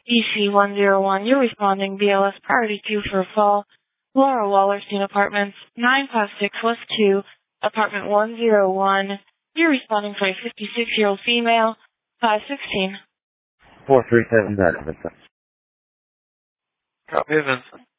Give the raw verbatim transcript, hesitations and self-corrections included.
E C one zero one, you're responding B L S priority two for a fall. Laura Wallerstein Apartments, nine five six West two, Apartment one zero one. You're responding for a fifty-six-year-old female, five sixteen. four three seven, that Vincent. Copy, Vincent.